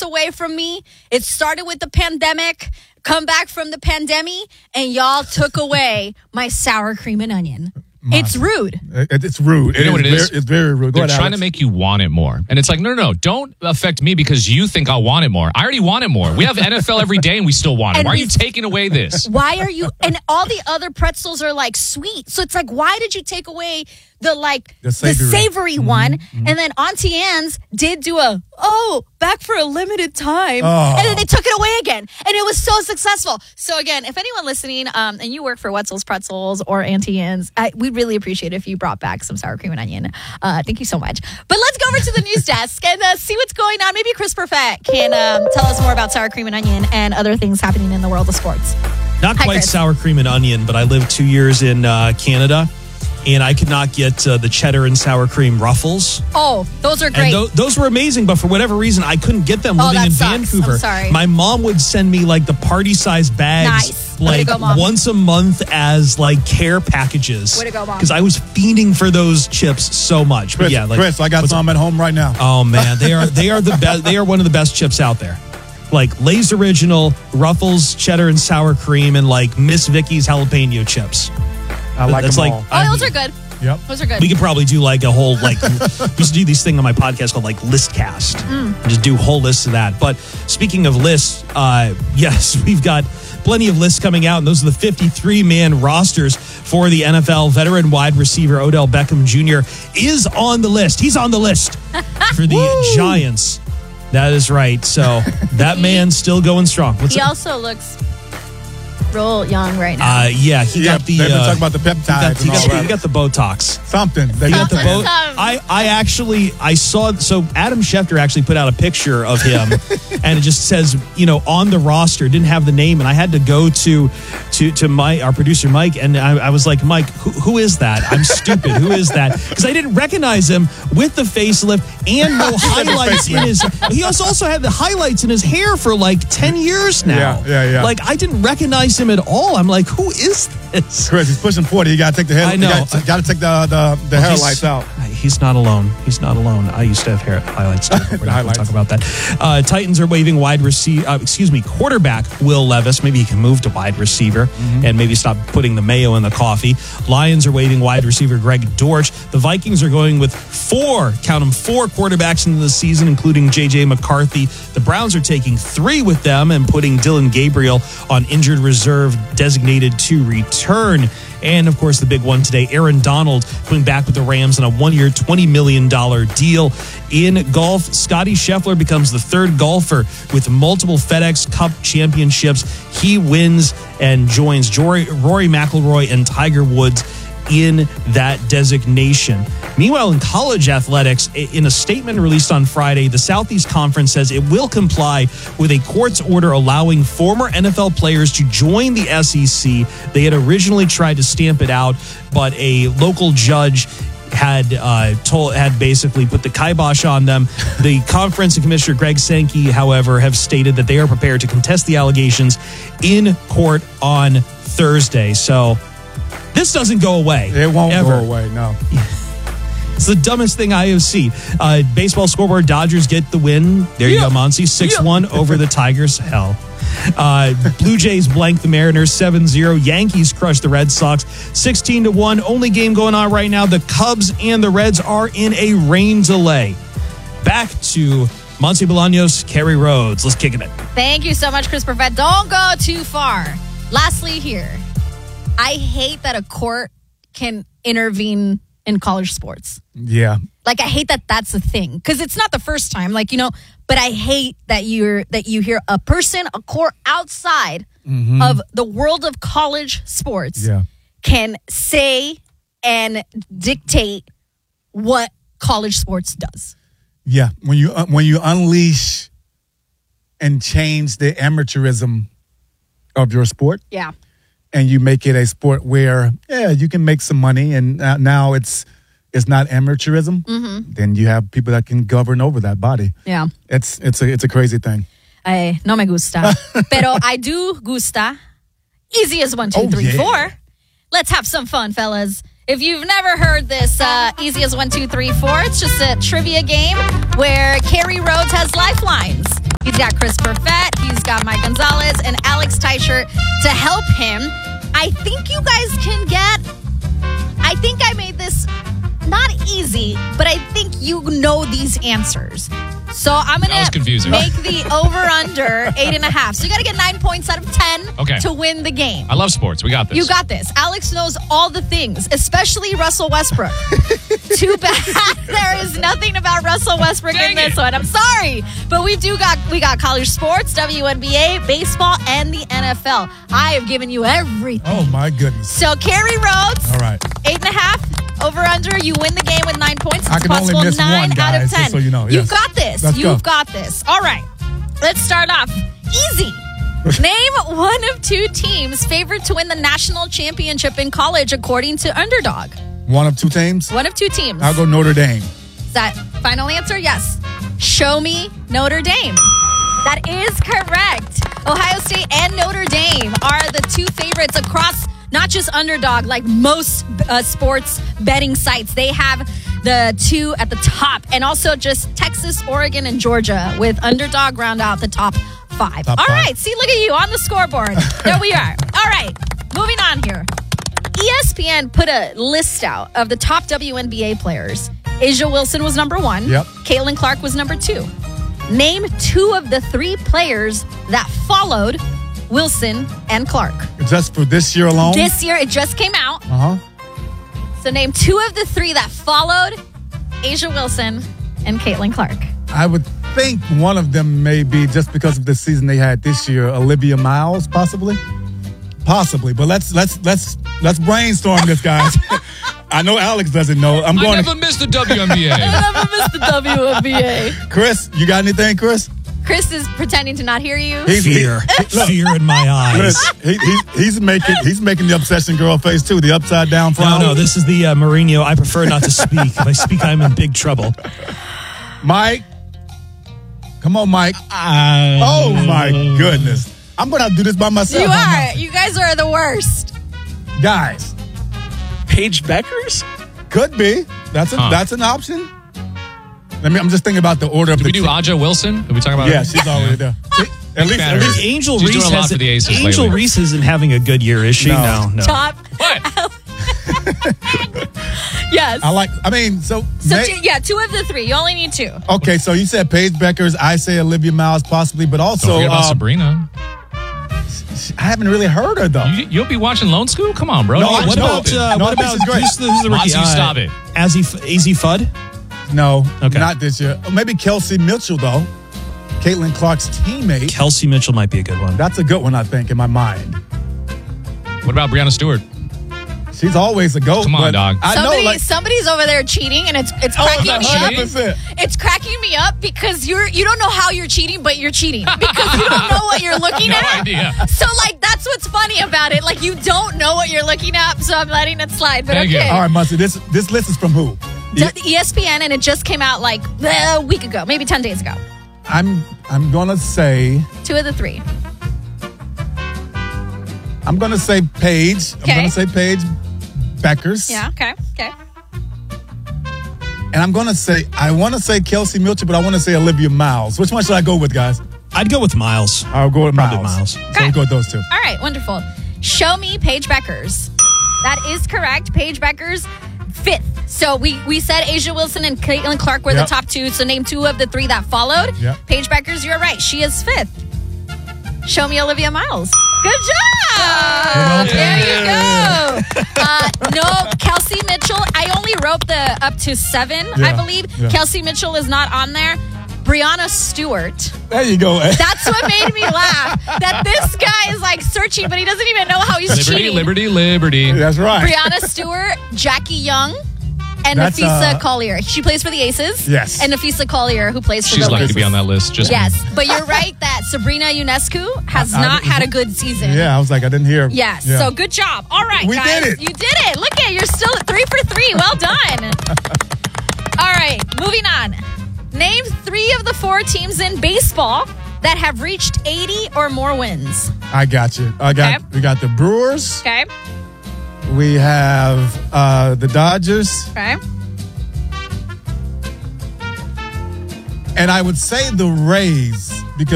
away from me. It started with the pandemic, come back from the pandemic, and y'all took away my sour cream and onion. It's rude. It's rude. You know what it is? It's very rude. They're trying to make you want it more. And it's like, no. Don't affect me because you think I'll want it more. I already want it more. We have NFL every day and we still want it. Why are you taking away this? Why are you... And all the other pretzels are like sweet. So it's like, why did you take away the savory one? Mm-hmm. And then Auntie Anne's did do back for a limited time. Oh. And then they took it away again. And it was so successful. So again, if anyone listening and you work for Wetzel's Pretzels or Auntie Anne's, we'd really appreciate it if you brought back some sour cream and onion. Thank you so much. But let's go over to the news desk and see what's going on. Maybe Chris Perfett can tell us more about sour cream and onion and other things happening in the world of sports. Not Hi, quite Chris. Sour cream and onion, but I lived 2 years in Canada. And I could not get the cheddar and sour cream ruffles. Oh, those are great. And those were amazing, but for whatever reason, I couldn't get them living in sucks. Vancouver. I'm sorry. My mom would send me like the party-sized bags, Nice. Once a month as like care packages. Way to go, Mom. Because I was fiending for those chips so much. Chris, Chris, I got some at home right now. Oh man, they are the best. They are one of the best chips out there. Like Lay's Original, Ruffles, cheddar and sour cream, and like Miss Vicky's jalapeno chips. I like them all. Those are good. Yep. Those are good. We could probably do like a whole, we used to do these things on my podcast called like Listcast. Just do whole lists of that. But speaking of lists, yes, we've got plenty of lists coming out, and those are the 53-man rosters for the NFL. Veteran wide receiver Odell Beckham Jr. is on the list. He's on the list for the Giants. That is right. So that man's still going strong. He also looks real young right now. He got the. They've been talking about the peptides. He got the Botox. Something. He got the boat. I saw. So Adam Schefter actually put out a picture of him, and it just says, on the roster. Didn't have the name, and I had to go to our producer Mike, and I was like, Mike, who is that? I'm stupid. Who is that? Because I didn't recognize him with the facelift and no highlights in his. He also had the highlights in his hair for like 10 years now. Yeah. Like I didn't recognize him at all. I'm like, who is this? Chris, he's pushing 40. You got to take the hair. I know. You got to take the hair lights out. He's not alone. I used to have hair highlights too. We're not going to talk about that. Titans are waiving quarterback Will Levis. Maybe he can move to wide receiver and maybe stop putting the mayo in the coffee. Lions are waiving wide receiver Greg Dortch. The Vikings are going with four quarterbacks into the season, including J.J. McCarthy. The Browns are taking 3 with them and putting Dylan Gabriel on injured reserve designated to return. And, of course, the big one today, Aaron Donald coming back with the Rams on a 1-year, $20 million deal. In golf, Scottie Scheffler becomes the third golfer with multiple FedEx Cup championships. He wins and joins Rory McIlroy and Tiger Woods in that designation. Meanwhile, in college athletics, in a statement released on Friday, the Southeast Conference says it will comply with a court's order allowing former NFL players to join the SEC. They had originally tried to stamp it out, but a local judge had basically put the kibosh on them. The conference and Commissioner Greg Sankey, however, have stated that they are prepared to contest the allegations in court on Thursday. So this doesn't go away. It won't ever go away, no. It's the dumbest thing I have seen. Baseball scoreboard, Dodgers get the win. There you go, Monty. 6-1 over the Tigers. Hell. Blue Jays blank the Mariners 7-0. Yankees crush the Red Sox 16-1. Only game going on right now. The Cubs and the Reds are in a rain delay. Back to Monty Bolaños, Kerry Rhodes. Let's kick it in. Thank you so much, Chris Perfett. Don't go too far. Lastly here, I hate that a court can intervene in college sports. Yeah. Like, I hate that that's a thing. Because it's not the first time. But I hate that you hear a court outside of the world of college sports can say and dictate what college sports does. Yeah. When you unleash and change the amateurism of your sport. Yeah. And you make it a sport where, you can make some money, and now it's not amateurism. Then you have people that can govern over that body. Yeah, it's a crazy thing. No me gusta, pero I do gusta. Easy as 1, 2, 3, 4. Let's have some fun, fellas. If you've never heard this, easy as 1, 2, 3, 4. It's just a trivia game where Kerry Rhodes has lifelines. He's got Chris Perfett. He's got Mike Gonzalez and Alex Teichert to help him. I think you guys can get... I think I made this not easy, but I think you know these answers. So I'm going to make the over-under 8.5. So you got to get 9 points out of 10 to win the game. I love sports. We got this. You got this. Alex knows all the things, especially Russell Westbrook. Too bad there is nothing about Russell Westbrook in this one. I'm sorry. But we got college sports, WNBA, baseball, and the NFL. I have given you everything. Oh, my goodness. So Carrie Rhodes, all right, 8.5. Over under, you win the game with 9 points. It's I can possible only miss 9 one, guys, out of 10. just so you know. Yes. You've got this. You've got this. All right. Let's start off easy. Name one of 2 teams favored to win the national championship in college according to Underdog. One of 2 teams? One of 2 teams. I'll go Notre Dame. Is that final answer? Yes. Show me Notre Dame. That is correct. Ohio State and Notre Dame are the 2 favorites across not just Underdog, like most sports betting sites. They have the 2 at the top. And also just Texas, Oregon, and Georgia with Underdog round out the top 5. All right. See, look at you on the scoreboard. There we are. All right. Moving on here. ESPN put a list out of the top WNBA players. Asia Wilson was number 1. Yep. Caitlin Clark was number 2. Name 2 of the 3 players that followed Wilson and Clark. Just for this year alone? This year, it just came out. So name 2 of the 3 that followed Asia Wilson and Caitlin Clark. I would think one of them may be, just because of the season they had this year, Olivia Miles, possibly. But let's brainstorm this, guys. I know Alex doesn't know. I never missed the WNBA. I never missed the WNBA. Chris, you got anything, Chris? Chris is pretending to not hear you. Fear in my eyes. Chris, he's making the obsession girl face too. The upside down frown. No, this is the Mourinho. I prefer not to speak. If I speak, I'm in big trouble. Mike, come on, Mike. Oh my goodness, I'm gonna have to do this by myself. You are. You guys are the worst, guys. Paige Beckers could be. That's an option. I'm just thinking about the order of Did we do Aja Wilson? Did we talk about her? Yeah, she's already there. At least Angel She's Reese doing a lot for the Aces lately. Angel Reese isn't having a good year, is she? No. Top. What? Yes. So 2 of the 3. You only need 2. Okay, so you said Paige Beckers. I say Olivia Miles possibly, but also Don't forget about Sabrina. I haven't really heard her though. You'll be watching Lone School? Come on, bro. What about who's the rookie? Stop it. Az Fudd? No, not this year. Maybe Kelsey Mitchell, though. Caitlin Clark's teammate. Kelsey Mitchell might be a good one. That's a good one, I think, in my mind. What about Breanna Stewart? She's always a GOAT. Come on, dog. Somebody's over there cheating, and it's cracking me up. It's cracking me up because you don't know how you're cheating, but you're cheating because you don't know what you're looking at. No idea. So that's what's funny about it. Like, you don't know what you're looking at, so I'm letting it slide. But Thank you. All right, Muncie, this list is from who? ESPN, and it just came out like a week ago, maybe 10 days ago. I'm gonna say 2 of the 3. I'm gonna say Paige. Okay. I'm gonna say Paige Beckers. Yeah. Okay. And I want to say Kelsey Mitchell, but I want to say Olivia Miles. Which one should I go with, guys? I'd go with Miles. I'll go with Probably Miles. Miles. So we'll go with those 2. All right. Wonderful. Show me Paige Beckers. That is correct. Paige Beckers, 5th. So we said Asia Wilson and Caitlin Clark were the top 2. So name 2 of the 3 that followed. Yep. Paige Beckers, you're right. She is 5th. Show me Olivia Miles. Good job. There you go. No, Kelsey Mitchell. I only wrote the up to 7, I believe. Yeah. Kelsey Mitchell is not on there. Breanna Stewart. There you go. That's what made me laugh. That this guy is like searching, but he doesn't even know how he's cheating. Liberty. That's right. Breanna Stewart, Jackie Young, and Nafisa Collier. She plays for the Aces. Yes. And Nafisa Collier, who plays for the Lakers. She's lucky to be on that list. Yes. But you're right that Sabrina Ionescu has not had a good season. Yeah, I was like, I didn't hear. Yes. Yeah. So good job. All right, we guys. did it. You did it. Look at you're still at 3 for 3. Well done. All right, moving on. Name 3 of the 4 teams in baseball that have reached 80 or more wins. I got you. We got the Brewers. Okay. We have the Dodgers. Okay. And I would say the Rays.